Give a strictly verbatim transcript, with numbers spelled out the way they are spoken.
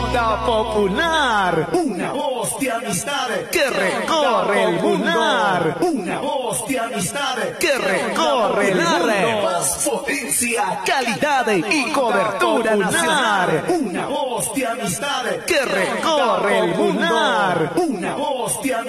Onda Popular, una voz de amistad que recorre el lunar, una voz de amistad que recorre el mundo. Más potencia, Calidad y cobertura nacional, una voz de amistad que recorre el lunar. una voz de amistad.